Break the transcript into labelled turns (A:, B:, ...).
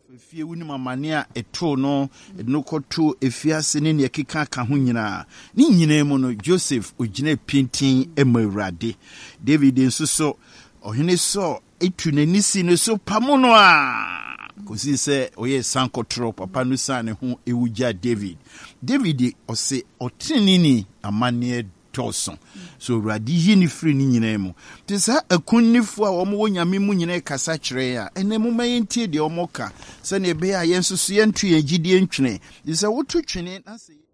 A: fie wuni mamania eto no koto efiase ne ne keka ka ho nyina ni nyina mu no Joseph ogina pintin emawurade David nso so ohene so etu nanisi no so pamono a kosi se oye sankotro papa no sane ho ewuja David ose otinini amane Toson. So radi ni free ni nyina mu. Tisa akunnifu a omo wonyame mu nyina kasa kyerɛ a ene mu mayenti de omo ka. Se ne be a yensusu yentu yegidie ntwene. Tisa wotu twene na se